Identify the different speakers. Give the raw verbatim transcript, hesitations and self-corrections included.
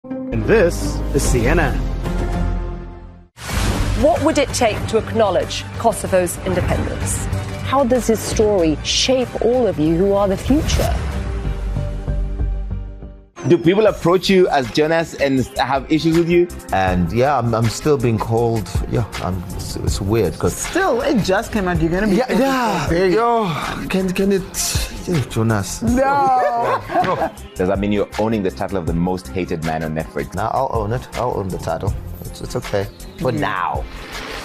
Speaker 1: And this is C N N.
Speaker 2: What would it take to acknowledge Kosovo's independence?
Speaker 3: How does this story shape all of you who are the future?
Speaker 4: Do people approach you as Jonas and have issues with you?
Speaker 5: And yeah, I'm, I'm still being called. Yeah, I'm, it's, it's weird because
Speaker 6: still it just came out. You're gonna be
Speaker 5: yeah, yeah.
Speaker 6: Very...
Speaker 5: Yo, can can it, yeah, Jonas?
Speaker 6: No.
Speaker 4: no. Does that mean you're owning the title of the most hated man on Netflix?
Speaker 5: Now I'll own it. I'll own the title. It's, it's okay. For now.